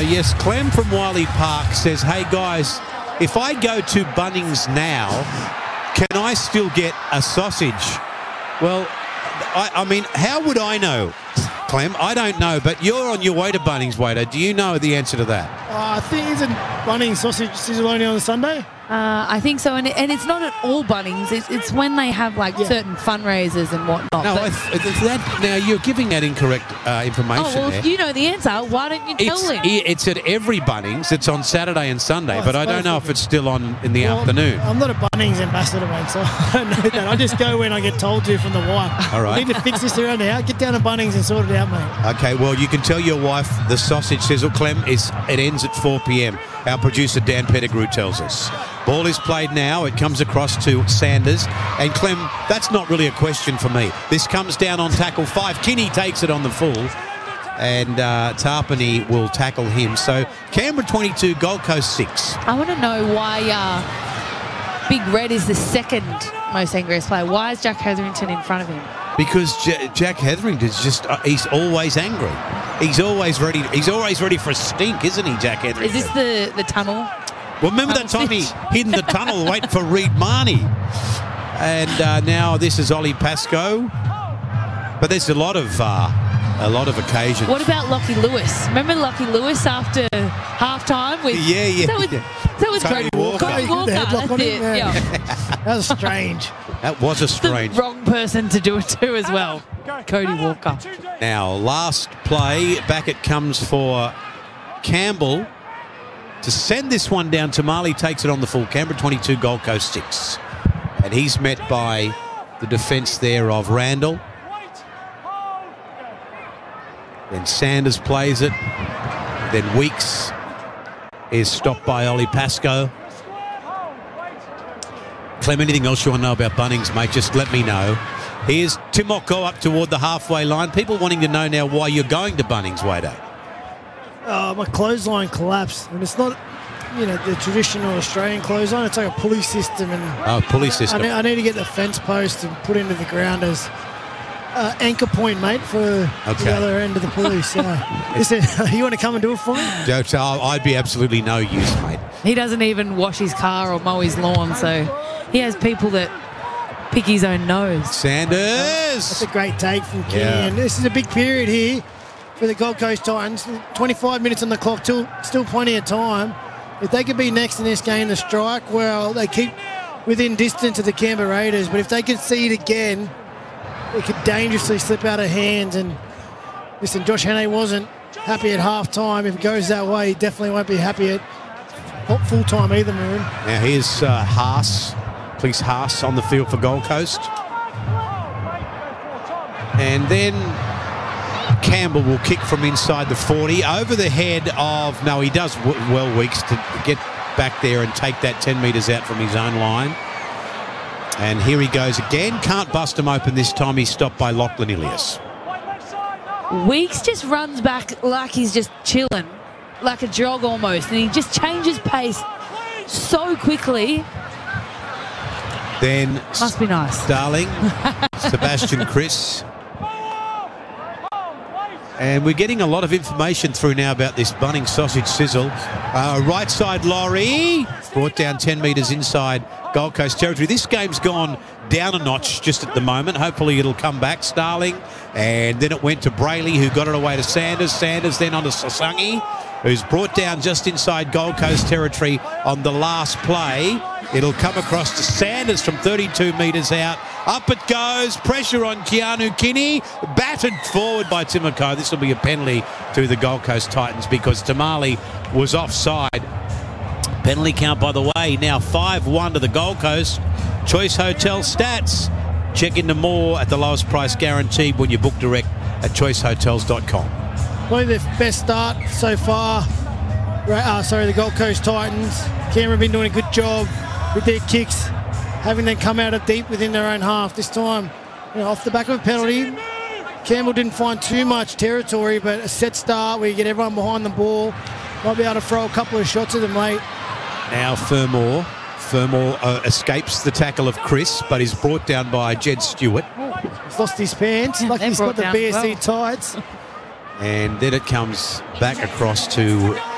Yes, Clem from Wiley Park says, hey guys, if I go to Bunnings now, can I still get a sausage? Well, I mean, how would I know, Clem? I don't know, but you're on your way to Bunnings, Wader. Do you know the answer to that? I think isn't Bunnings sausage sizzle only on Sunday? I think so, and it's not at all Bunnings. It's when they have certain fundraisers and whatnot. No, now you're giving that incorrect information. Oh, well, there. if you know the answer, why don't you tell them? It's at every Bunnings. It's on Saturday and Sunday, but I don't know if it's still on in the afternoon. I'm not a Bunnings ambassador, mate, so I don't know that. I just go when I get told to from the wife. All right. I need to fix this around the house. Get down to Bunnings and sort it out, mate. Okay, well, you can tell your wife the sausage sizzle, Clem, it ends at 4 p.m. Our producer, Dan Pettigrew, tells us. Ball is played now. It comes across to Sanders. And Clem, that's not really a question for me. This comes down on tackle 5. Kinney takes it on the full. And Tarpany will tackle him. So Canberra 22, Gold Coast 6. I want to know why Big Red is the second most angriest player. Why is Jack Hetherington in front of him? Because Jack Hetherington's just, he's always angry. He's always ready. He's always ready for a stink, isn't he, Jack Hetherington? Is this the tunnel? Well, remember that time he hid in the tunnel waiting for Reed Marnie? And now this is Ollie Pascoe. But there's a lot of occasions. What about Lockie Lewis? Remember Lockie Lewis after halftime with that was Cody Walker. Cody Walker. That's it. Yeah. That was strange. That was a strange. The wrong person to do it to as well. Cody Walker. Now, last play, back it comes for Campbell to send this one down. Tamale takes it on the full. Canberra 22, Gold Coast 6. And he's met by the defence there of Randall. Then Sanders plays it. Then Weeks is stopped by Ollie Pascoe. Clem, anything else you want to know about Bunnings, mate, just let me know. Here's Timoko up toward the halfway line. People wanting to know now why you're going to Bunnings, Wader. My clothesline collapsed, and it's not, the traditional Australian clothesline. It's like a pulley system, and pulley system. I need to get the fence post and put into the ground as anchor point, mate, for the other end of the pulley. So, listen, you want to come and do it for me? I'd be absolutely no use, mate. He doesn't even wash his car or mow his lawn, so he has people that pick his own nose. Sanders! That's a great take from Kenny, and this is a big period here for the Gold Coast Titans. 25 minutes on the clock, still plenty of time. If they could be next in this game to strike, well, they keep within distance of the Canberra Raiders, but if they concede again, it could dangerously slip out of hands. And listen, Josh Hannay wasn't happy at half-time. If it goes that way, he definitely won't be happy at full-time either, Maroon. Now here's Haas, Police Haas on the field for Gold Coast. And then Campbell will kick from inside the 40 over the head of, no, he does well, Weeks, to get back there and take that 10 metres out from his own line. And here he goes again. Can't bust him open this time. He's stopped by Lachlan Ilias. Weeks just runs back like he's just chilling, like a jog almost, and he just changes pace so quickly. Then must be nice. Darling, Sebastian Chris. And we're getting a lot of information through now about this Bunnings sausage sizzle. Right side Laurie, brought down 10 metres inside Gold Coast territory. This game's gone down a notch just at the moment. Hopefully it'll come back. Starling, and then it went to Brayley, who got it away to Sanders. Sanders then on to Sasangi, who's brought down just inside Gold Coast territory on the last play. It'll come across to Sanders from 32 metres out. Up it goes. Pressure on Keanu Kinney. Battered forward by Timoko. This will be a penalty to the Gold Coast Titans because Tamale was offside. Penalty count, by the way, now 5-1 to the Gold Coast. Choice Hotel stats. Check into more at the lowest price guaranteed when you book direct at choicehotels.com. Probably their best start so far. The Gold Coast Titans. Canberra have been doing a good job with their kicks, having them come out of deep within their own half. This time, off the back of a penalty, Campbell didn't find too much territory, but a set start where you get everyone behind the ball, might be able to throw a couple of shots at them late. Now Fermor escapes the tackle of Chris, but is brought down by Jed Stewart. He's lost his pants, like he's got the BSC tights. And then it comes back across to